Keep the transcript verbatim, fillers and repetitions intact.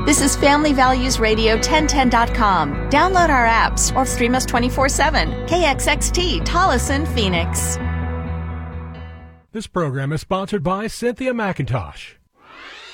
This is Family Values Radio ten ten dot com. Download our apps or stream us twenty-four seven. K X X T, Tolleson, Phoenix. This program is sponsored by Cynthia McIntosh.